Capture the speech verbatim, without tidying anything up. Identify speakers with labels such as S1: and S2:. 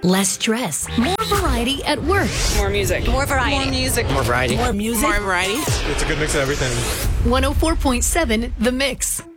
S1: less stress, more variety at work.
S2: More music.
S3: More variety.
S2: More music.
S4: More variety.
S1: More music.
S2: More variety.
S5: It's a good mix of everything.
S1: one oh four point seven The Mix.